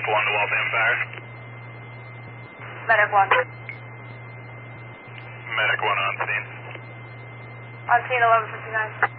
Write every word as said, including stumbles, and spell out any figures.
Medic one to Waltham Fire. Medic one. Medic one on scene. On scene eleven fifty-nine.